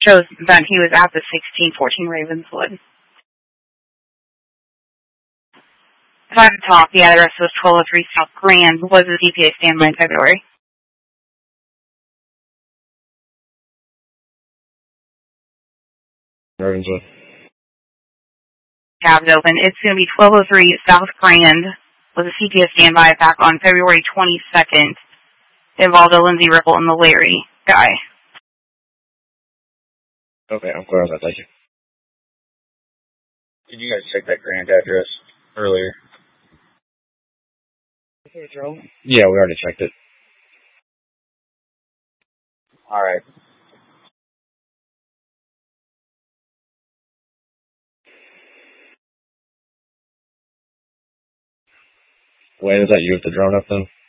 shows that he was at the 1614 Ravenswood. 5 o'clock, the address was 1203 South Grand. Was the CPA standby in February? Ravenswood. Cabs open. It's going to be 1203 South Grand. Was a CPA standby back on February 22nd. It involved a Lindsay Ripple and the Larry guy. Okay, I'm clear on that. Thank you. Did you guys check that Grand address earlier? Yeah, we already checked it. All right. Wait, is that you with the drone up then?